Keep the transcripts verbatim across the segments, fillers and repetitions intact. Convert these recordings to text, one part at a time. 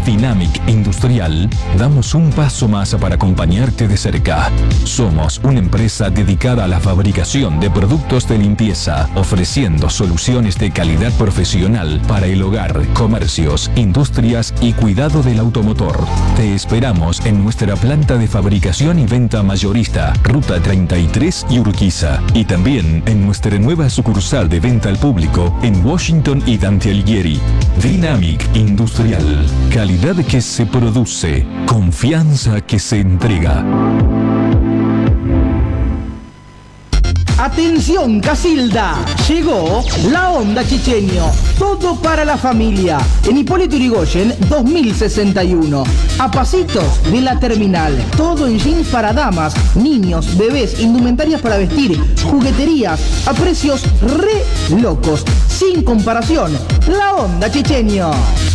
Dynamic Industrial, damos un paso más para acompañarte de cerca. Somos una empresa dedicada a la fabricación de productos de limpieza, ofreciendo soluciones de calidad profesional para el hogar, comercios, industrias y cuidado del automotor. Te esperamos en nuestra planta de fabricación y venta mayorista, Ruta treinta y tres y Urquiza, y también en nuestra nueva sucursal de venta al público en Washington y Dante Alighieri. Dynamic Industrial. Calidad que se produce. Confianza que se entrega. Atención Casilda, llegó la Onda Chichenio, todo para la familia, en Hipólito Yrigoyen dos mil sesenta y uno, a pasitos de la terminal, todo en jeans para damas, niños, bebés, indumentarias para vestir, jugueterías, a precios re locos, sin comparación, la Onda Chichenio.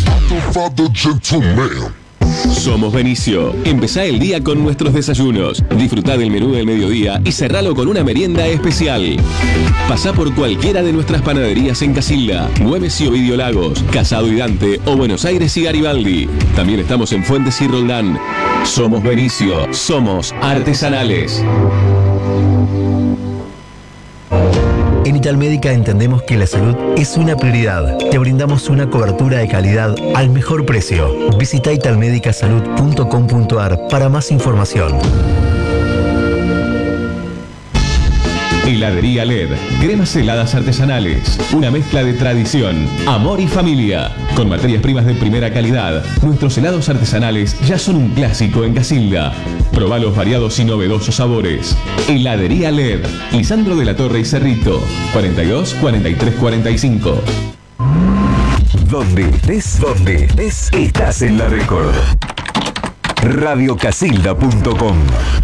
Somos Benicio. Empezá el día con nuestros desayunos. Disfrutá del menú del mediodía y cerralo con una merienda especial. Pasá por cualquiera de nuestras panaderías en Casilda, Güemes y Ovidio Lagos, Casado y Dante o Buenos Aires y Garibaldi. También estamos en Fuentes y Roldán. Somos Benicio. Somos artesanales. En Italmédica entendemos que la salud es una prioridad. Te brindamos una cobertura de calidad al mejor precio. Visita italmedicasalud punto com punto ar para más información. Heladería L E D. Cremas heladas artesanales. Una mezcla de tradición, amor y familia. Con materias primas de primera calidad, nuestros helados artesanales ya son un clásico en Casilda. Probá los variados y novedosos sabores. Heladería L E D. Lisandro de la Torre y Cerrito. cuarenta y dos, cuarenta y tres, cuarenta y cinco. Donde estés, donde estés, estás en la Record. radio casilda punto com.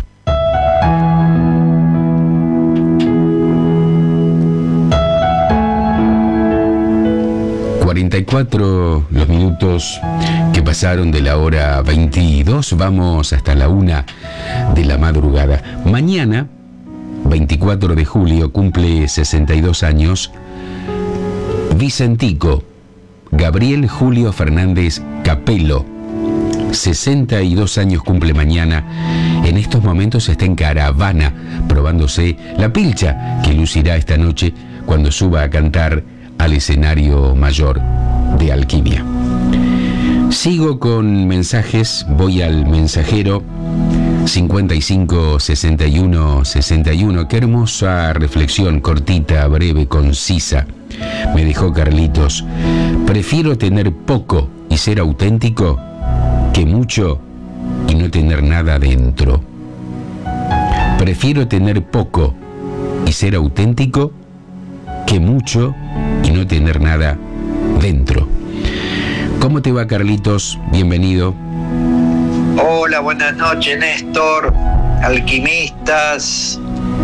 cuarenta y cuatro los minutos que pasaron de la hora veintidós, vamos hasta la una de la madrugada. Mañana, veinticuatro de julio, cumple sesenta y dos años Vicentico Gabriel Julio Fernández Capello. sesenta y dos años cumple mañana. En estos momentos está en caravana probándose la pilcha que lucirá esta noche cuando suba a cantar al escenario mayor de Alquimia. Sigo con mensajes, voy al mensajero cincuenta y cinco, sesenta y uno, sesenta y uno. Qué hermosa reflexión, cortita, breve, concisa. Me dejó Carlitos. Prefiero tener poco y ser auténtico que mucho y no tener nada dentro. Prefiero tener poco y ser auténtico que mucho y no tener nada dentro. ¿Cómo te va, Carlitos? Bienvenido. Hola, buenas noches, Néstor, alquimistas.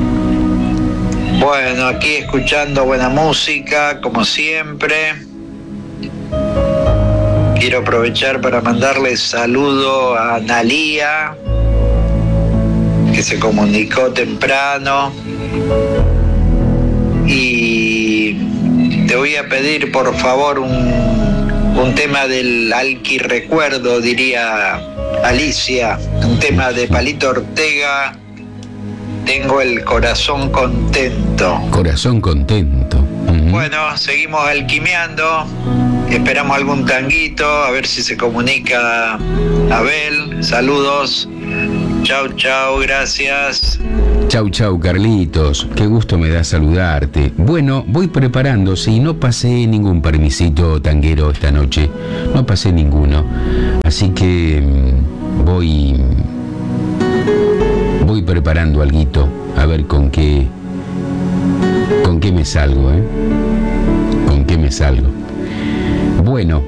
Bueno, aquí escuchando buena música, como siempre. Quiero aprovechar para mandarle saludo a Analía, que se comunicó temprano. Y te voy a pedir, por favor, un, un tema del Alqui Recuerdo, diría Alicia, un tema de Palito Ortega. Tengo el corazón contento. Corazón contento. Uh-huh. Bueno, seguimos alquimeando. Esperamos algún tanguito, a ver si se comunica Abel. Saludos. Chau, chau, gracias. Chau, chau, Carlitos. Qué gusto me da saludarte. Bueno, voy preparando. Sí, no pasé ningún permisito tanguero esta noche. No pasé ninguno. Así que voy... Voy preparando alguito. A ver con qué... Con qué me salgo, ¿eh? Con qué me salgo. Bueno.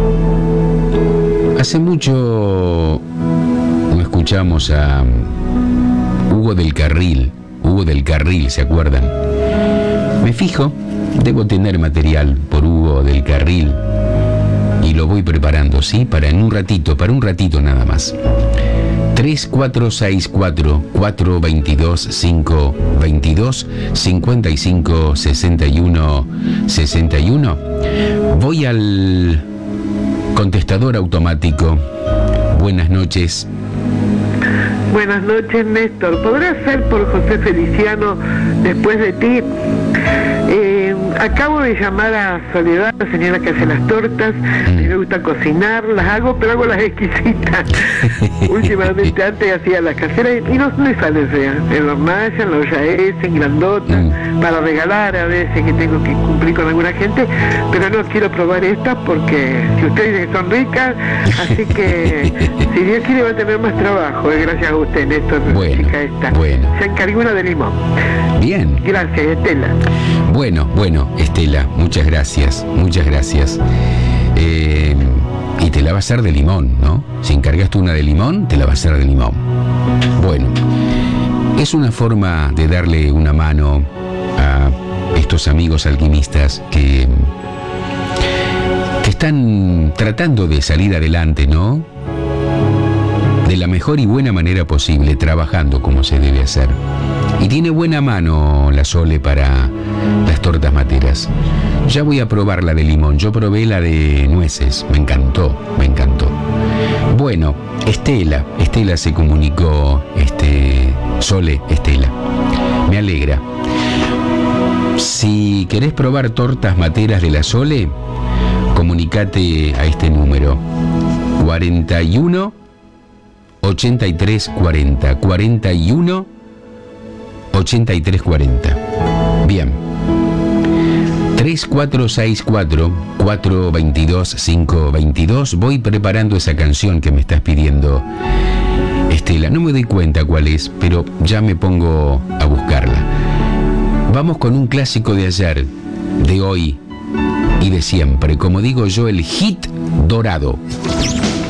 Hace mucho no escuchamos a... Hugo del Carril, Hugo del Carril, ¿se acuerdan? Me fijo, debo tener material por Hugo del Carril y lo voy preparando, ¿sí? Para en un ratito, para un ratito nada más. tres cuatro seis cuatro, cuatro dos dos, cinco dos dos, cincuenta y cinco, sesenta y uno, sesenta y uno. Voy al contestador automático. Buenas noches. Buenas noches, Néstor. ¿Podrás ser por José Feliciano después de ti? Eh, acabo de llamar a Soledad, la señora que hace las tortas. A mí me gusta cocinar, las hago, pero hago las exquisitas. Últimamente antes hacía las caseras y no me sale fea. En la hornalla, en la olla S, en grandota, mm. para regalar a veces que tengo que cumplir con alguna gente, pero no quiero probar estas porque si ustedes dicen que son ricas, así que si Dios quiere va a tener más trabajo, eh, gracias a usted, Néstor. Bueno, chica esta. bueno. Se encargó una de limón. Bien. Gracias, Estela. Bueno, bueno, Estela, muchas gracias, muchas gracias. Eh, y te la va a hacer de limón, ¿no? Si encargaste una de limón, te la va a hacer de limón. Bueno, es una forma de darle una mano a estos amigos alquimistas que, que están tratando de salir adelante, ¿no? De la mejor y buena manera posible, trabajando como se debe hacer. Y tiene buena mano la Sole para las tortas materas. Ya voy a probar la de limón. Yo probé la de nueces. Me encantó, me encantó. Bueno, Estela, Estela se comunicó, este, Sole, Estela. Me alegra. Si querés probar tortas materas de la Sole, comunicate a este número. cuarenta y uno, ochenta y tres cuarenta. cuarenta y uno, ochenta y tres cuarenta. Bien. tres cuatro seis cuatro, cuatro dos dos, cinco dos dos. Voy preparando esa canción que me estás pidiendo, Estela. No me doy cuenta cuál es, pero ya me pongo a buscarla. Vamos con un clásico de ayer, de hoy y de siempre. Como digo yo, el hit dorado.